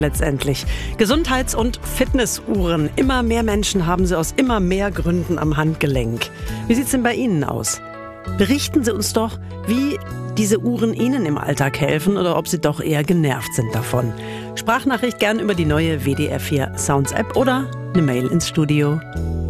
Letztendlich. Gesundheits- und Fitnessuhren. Immer mehr Menschen haben sie aus immer mehr Gründen am Handgelenk. Wie sieht's denn bei Ihnen aus? Berichten Sie uns doch, wie diese Uhren Ihnen im Alltag helfen oder ob Sie doch eher genervt sind davon. Sprachnachricht gern über die neue WDR 4 Sounds App oder eine Mail ins Studio.